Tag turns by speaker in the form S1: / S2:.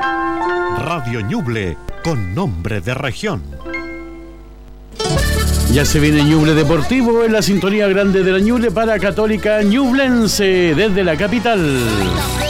S1: Radio Ñuble, con nombre de región.
S2: Ya se viene Ñuble Deportivo en la sintonía grande de la Ñuble para Católica Ñublense desde la capital.